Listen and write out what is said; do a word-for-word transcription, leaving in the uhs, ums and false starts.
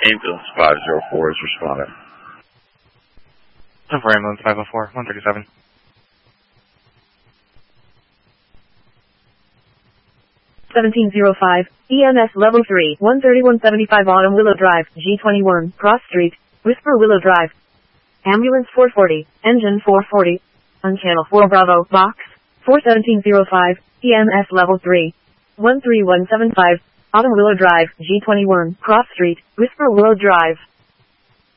Ambulance five zero four is responding. For ambulance five oh four, one thirty-seven. seventeen oh five, E M S level three, one thirty-one seventy-five Autumn Willow Drive, G twenty-one, Cross Street, Whisper Willow Drive. Ambulance four forty, engine four forty, on channel four Bravo, box, four seventeen oh five, E M S level three, one three one seven five, Autumn Willow Drive, G twenty-one, Cross Street, Whisper Willow Drive.